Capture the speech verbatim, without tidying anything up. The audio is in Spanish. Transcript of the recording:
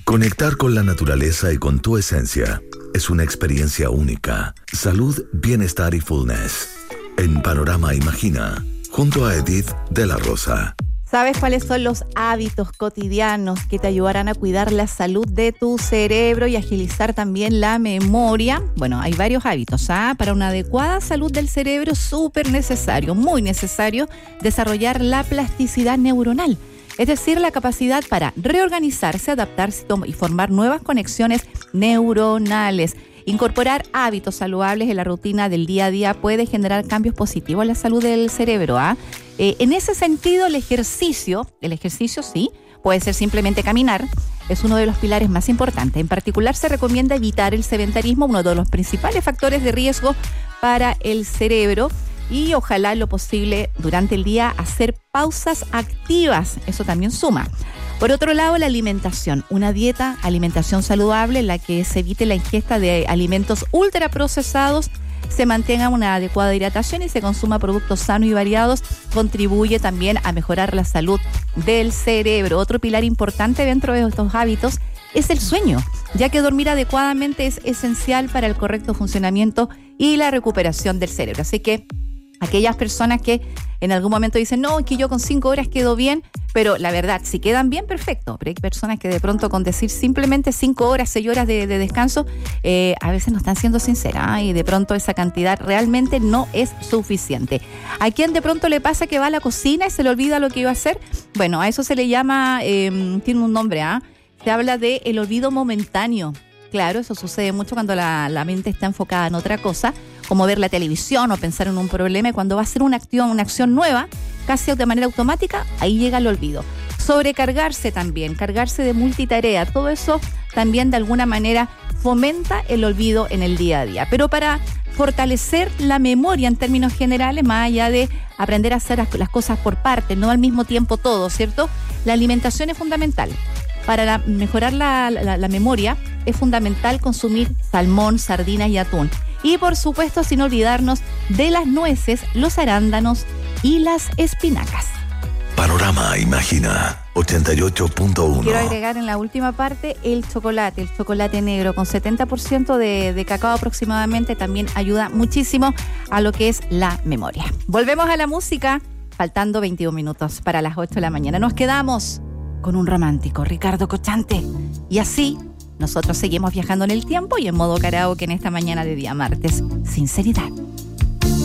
Conectar con la naturaleza y con tu esencia es una experiencia única. Salud, bienestar y fullness. En Panorama Imagina, junto a Edith de la Rosa. ¿Sabes cuáles son los hábitos cotidianos que te ayudarán a cuidar la salud de tu cerebro y agilizar también la memoria? Bueno, hay varios hábitos, ¿ah? Para una adecuada salud del cerebro, súper necesario, muy necesario, desarrollar la plasticidad neuronal. Es decir, la capacidad para reorganizarse, adaptarse y formar nuevas conexiones neuronales. Incorporar hábitos saludables en la rutina del día a día puede generar cambios positivos en la salud del cerebro, ¿ah? Eh, en ese sentido, el ejercicio, el ejercicio sí, puede ser simplemente caminar, es uno de los pilares más importantes. En particular, se recomienda evitar el sedentarismo, uno de los principales factores de riesgo para el cerebro. Y ojalá en lo posible durante el día hacer pausas activas, eso también suma. Por otro lado, la alimentación, una dieta, alimentación saludable en la que se evite la ingesta de alimentos ultraprocesados, se mantenga una adecuada hidratación y se consuma productos sanos y variados, contribuye también a mejorar la salud del cerebro. Otro pilar importante dentro de estos hábitos es el sueño, ya que dormir adecuadamente es esencial para el correcto funcionamiento y la recuperación del cerebro. Así que aquellas personas que en algún momento dicen, no, es que yo con cinco horas quedo bien, pero la verdad, si quedan bien, perfecto. Pero hay personas que de pronto con decir simplemente cinco horas, seis horas de, de descanso, eh, a veces no están siendo sinceras, ¿eh? Y de pronto esa cantidad realmente no es suficiente. ¿A quién de pronto le pasa que va a la cocina y se le olvida lo que iba a hacer? Bueno, a eso se le llama, eh, tiene un nombre, ¿ah? ¿eh? Se habla de el olvido momentáneo. Claro, eso sucede mucho cuando la, la mente está enfocada en otra cosa, como ver la televisión o pensar en un problema, y cuando va a ser una acción, una acción nueva, casi de manera automática, ahí llega el olvido. Sobrecargarse también, cargarse de multitarea, todo eso también de alguna manera fomenta el olvido en el día a día. Pero para fortalecer la memoria en términos generales, más allá de aprender a hacer las cosas por partes, no al mismo tiempo todo, ¿cierto? La alimentación es fundamental. Para la, mejorar la, la, la memoria es fundamental consumir salmón, sardinas y atún. Y por supuesto, sin olvidarnos de las nueces, los arándanos y las espinacas. Panorama Imagina ochenta y ocho punto uno. Quiero agregar en la última parte el chocolate, el chocolate negro con setenta por ciento de, de cacao aproximadamente, también ayuda muchísimo a lo que es la memoria. Volvemos a la música, faltando veintidós minutos para las ocho de la mañana. Nos quedamos con un romántico, Ricardo Cocchante. Y así, nosotros seguimos viajando en el tiempo y en modo karaoke en esta mañana de día martes. Sinceridad.